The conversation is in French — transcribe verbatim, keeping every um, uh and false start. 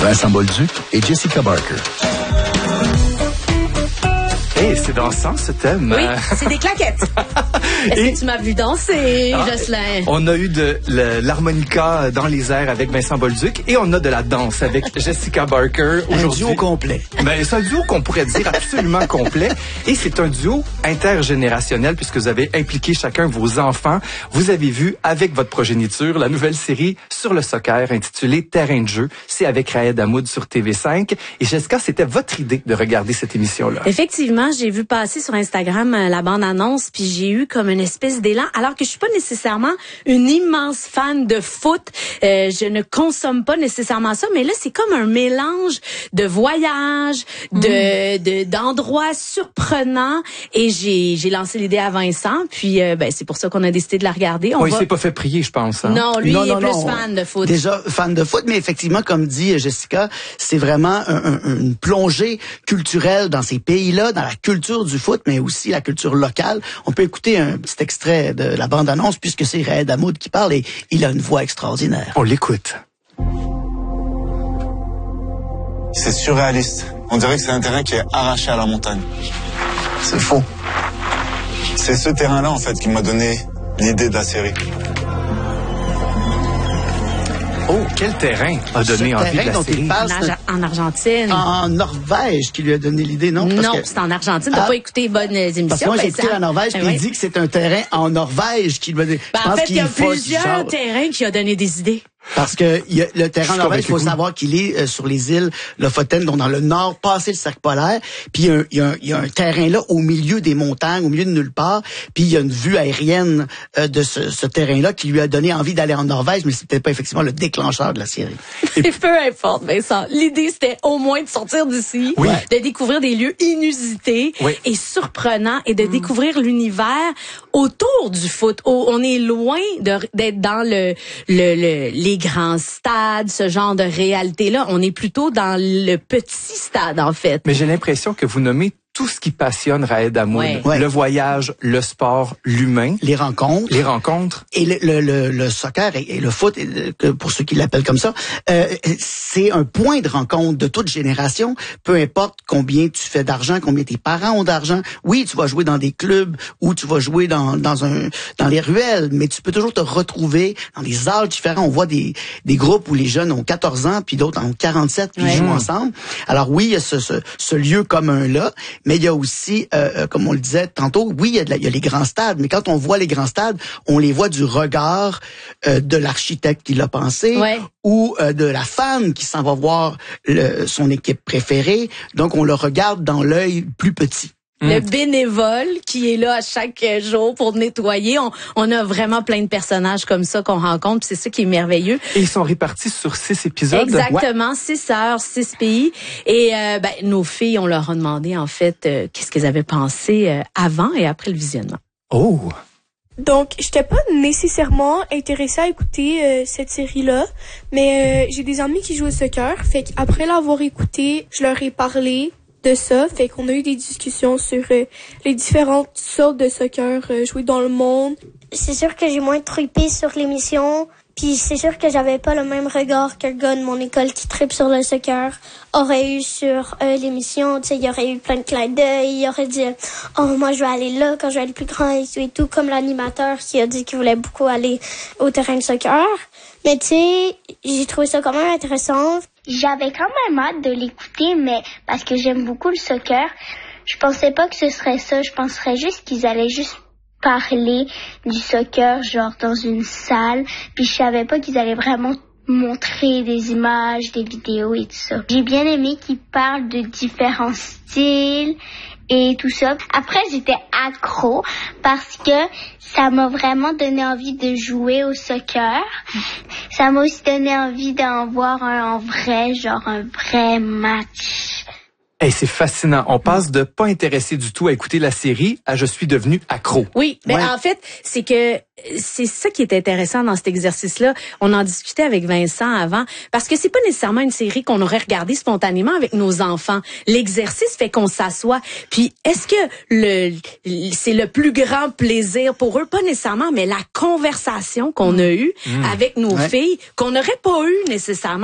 Vincent Bolduc et Jessica Barker. Hey, c'est dansant ce thème. Oui, c'est des claquettes. Est-ce Et... que tu m'as vu danser, ah, Jocelyn? On a eu de l'harmonica dans les airs avec Vincent Bolduc et on a de la danse avec Jessica Barker. Un duo complet. Ben, c'est un duo qu'on pourrait dire absolument complet. Et c'est un duo intergénérationnel puisque vous avez impliqué chacun vos enfants. Vous avez vu avec votre progéniture la nouvelle série sur le soccer intitulée Terrain de jeu. C'est avec Raed Hamoud sur T V cinq. Et Jessica, c'était votre idée de regarder cette émission-là. Effectivement, j'ai vu passer sur Instagram euh, la bande-annonce, puis j'ai eu comme une espèce d'élan, alors que je suis pas nécessairement une immense fan de foot. Euh, je ne consomme pas nécessairement ça, mais là, c'est comme un mélange de voyages, de, de d'endroits surprenants, et j'ai j'ai lancé l'idée à Vincent, puis euh, ben c'est pour ça qu'on a décidé de la regarder. On oui, va... il s'est pas fait prier, je pense. Hein? Non, lui, non, il est non, plus non, fan de foot. Déjà, fan de foot, mais effectivement, comme dit Jessica, c'est vraiment un, un, une plongée culturelle dans ces pays-là, dans la culture du foot, mais aussi la culture locale. On peut écouter un petit extrait de la bande-annonce, puisque c'est Raed Hamoud qui parle, et il a une voix extraordinaire. On l'écoute. C'est surréaliste. On dirait que c'est un terrain qui est arraché à la montagne. C'est faux. C'est ce terrain-là, en fait, qui m'a donné l'idée de la série. Oh, quel terrain a donné Ce envie de terrain la dont série? il parle, En, c'est Arge- en Argentine. en Norvège qui lui a donné l'idée, non? Parce Non, que- c'est en Argentine. T'as Ah. pas écouté les bonnes émissions. Parce que moi, j'ai ben, écouté ça- la Norvège, ben puis oui. il dit que c'est un terrain en Norvège qui lui a donné. Ben, Je en pense fait, il y a qu'il faut- plusieurs genre- terrains qui ont donné des idées. Parce que il y a, le terrain Je suis en Norvège, il faut convaincu. savoir qu'il est euh, sur les îles Lofoten, donc dans le nord, passé le cercle polaire. Puis il y a, un- il y a, un- il y a un terrain là au milieu des montagnes, au milieu de nulle part. Puis il y a une vue aérienne euh, de ce, ce terrain-là qui lui a donné envie d'aller en Norvège, mais c'est peut-être pas effectivement le déclencheur de la série. Et peu importe, Vincent. L'idée, c'était au moins de sortir d'ici, Oui. de découvrir des lieux inusités Oui. et surprenants et de découvrir l'univers autour du foot. Oh, on est loin de- d'être dans le, le, le- les grands stades, ce genre de réalité-là. On est plutôt dans le petit stade, en fait. Mais j'ai l'impression que vous nommez tout ce qui passionne Raed Hamoud. Ouais. Ouais. Le voyage, le sport, l'humain, Les rencontres. les rencontres. Et le, le, le, le soccer et, et le foot, et, que pour ceux qui l'appellent comme ça, euh, c'est un point de rencontre de toute génération. Peu importe combien tu fais d'argent, combien tes parents ont d'argent. Oui, tu vas jouer dans des clubs ou tu vas jouer dans, dans un dans les ruelles, mais tu peux toujours te retrouver dans des âges différents. On voit des, des groupes où les jeunes ont quatorze ans, puis d'autres en ont quarante-sept, puis Ouais. ils jouent ensemble. Alors oui, il y a ce, ce, ce lieu commun-là, mais il y a aussi, euh, comme on le disait tantôt, oui, il y, a de la, il y a les grands stades, mais quand on voit les grands stades, on les voit du regard euh, de l'architecte qui l'a pensé, Ouais. ou euh, de la femme qui s'en va voir le, son équipe préférée. Donc, on le regarde dans l'œil plus petit. Le bénévole qui est là à chaque jour pour nettoyer. On, on a vraiment plein de personnages comme ça qu'on rencontre. puis C'est ça qui est merveilleux. Et ils sont répartis sur six épisodes. Exactement, six heures, six pays. Et euh, ben, nos filles, on leur a demandé en fait euh, qu'est-ce qu'elles avaient pensé euh, avant et après le visionnement. Oh! Donc, j'étais pas nécessairement intéressée à écouter euh, cette série-là, mais euh, j'ai des amis qui jouent au soccer, fait qu'après l'avoir écouté, je leur ai parlé de ça, fait qu'on a eu des discussions sur euh, les différentes sortes de soccer euh, joués dans le monde. C'est sûr que j'ai moins trippé sur l'émission, puis c'est sûr que j'avais pas le même regard que le gars de mon école qui trippe sur le soccer aurait eu sur euh, l'émission. Tu sais, il y aurait eu plein de clins d'œil, il aurait dit « Oh, moi, je vais aller là quand je vais être plus grand et tout et tout », comme l'animateur qui a dit qu'il voulait beaucoup aller au terrain de soccer. Mais tu sais, j'ai trouvé ça quand même intéressant. J'avais quand même hâte de l'écouter, mais parce que j'aime beaucoup le soccer, je pensais pas que ce serait ça. Je penserais juste qu'ils allaient juste parler du soccer, genre dans une salle, puis je savais pas qu'ils allaient vraiment montrer des images, des vidéos et tout ça. J'ai bien aimé qu'ils parlent de différents styles et tout ça. Après, j'étais accro parce que ça m'a vraiment donné envie de jouer au soccer. Ça m'a aussi donné envie d'en voir un en vrai, genre un vrai match. Hey, c'est fascinant. On passe de pas intéressé du tout à écouter la série à je suis devenu accro. Oui, ben Ouais. en fait, c'est que c'est ça qui est intéressant dans cet exercice-là. On en discutait avec Vincent avant, parce que c'est pas nécessairement une série qu'on aurait regardée spontanément avec nos enfants. L'exercice fait qu'on s'assoit. Puis, est-ce que le c'est le plus grand plaisir pour eux? Pas nécessairement, mais la conversation qu'on a eue avec nos Ouais. filles, qu'on n'aurait pas eu nécessairement